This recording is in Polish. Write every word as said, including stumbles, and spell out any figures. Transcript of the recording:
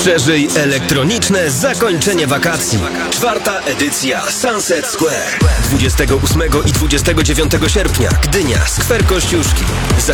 Przeżyj elektroniczne zakończenie wakacji. Czwarta edycja Sunset Square. dwudziestego ósmego i dwudziestego dziewiątego sierpnia Gdynia, Skwer Kościuszki. Za